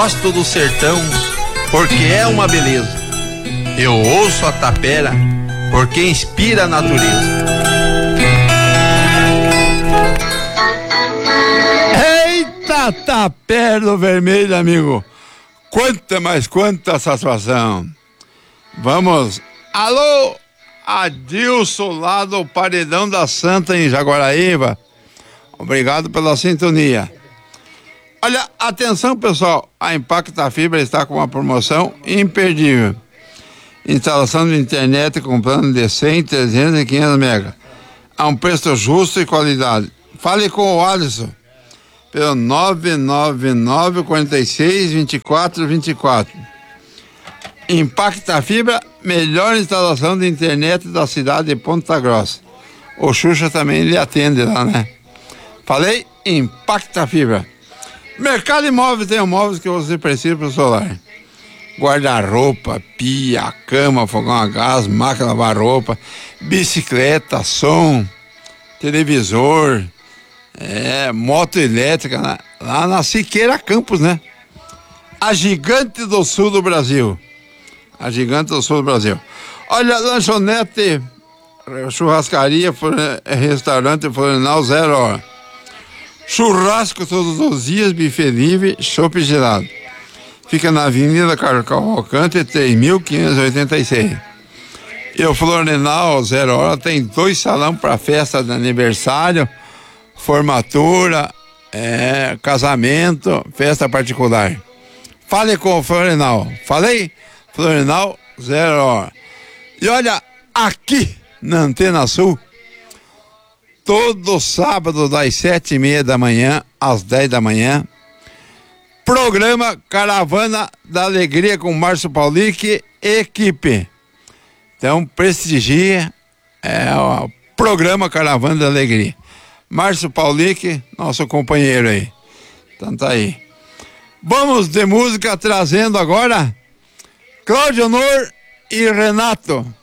gosto do sertão porque é uma beleza. Eu ouço a tapera porque inspira a natureza. Eita, tapera do vermelho, amigo. Quanta, mas quanta satisfação. Vamos. Alô, Adilson lá do Paredão da Santa em Jaguaraíba. Obrigado pela sintonia. Olha, atenção pessoal, a Impacta Fibra está com uma promoção imperdível. Instalação de internet com plano de 100, 300 e 500 mega. A um preço justo e qualidade. Fale com o Alisson pelo 999 46 24 24. Impacta Fibra, melhor instalação de internet da cidade de Ponta Grossa. O Xuxa também lhe atende lá, né? Falei, Impacta Fibra. Mercado Imóvel tem móveis que você precisa para o solar. Guarda-roupa, pia, cama, fogão a gás, máquina de lavar roupa, bicicleta, som, televisor, moto elétrica, lá na Siqueira Campos, né? A gigante do sul do Brasil. A gigante do sul do Brasil. Olha, lanchonete, churrascaria, restaurante Florenal 0 hora. Churrasco todos os dias, buffet livre, chopp gelado. Fica na Avenida Cavalcante, 3.586. E o Florenal 0 hora tem 2 salão para festa de aniversário, formatura, casamento, festa particular. Fale com o Florenal. Falei? Florenal 0 hora. E olha, aqui na Antena Sul, todo sábado das 7:30 da manhã às 10 da manhã, programa Caravana da Alegria com Márcio Paulic e equipe. Então prestigia o programa Caravana da Alegria. Márcio Paulic, nosso companheiro aí. Então tá aí. Vamos de música trazendo agora Cláudio Honor e Renato.